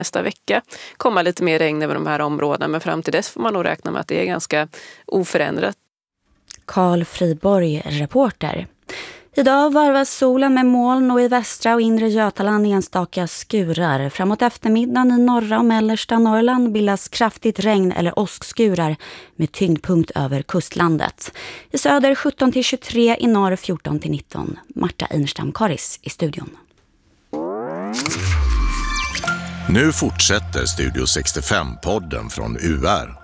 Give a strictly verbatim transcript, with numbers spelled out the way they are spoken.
nästa vecka komma lite mer regn över de här områdena, men fram till dess får man nog räkna med att det är ganska oförändrat. Carl Friborg, reporter. Idag varvas solen med moln och i västra och inre Götaland enstaka skurar. Framåt eftermiddagen i norra och mellersta Norrland bildas kraftigt regn eller åskskurar med tyngdpunkt över kustlandet. I söder sjutton till tjugotre, i norr fjorton till nitton. Marta Einerstam-Karis i studion. Nu fortsätter Studio sextiofem-podden från U R.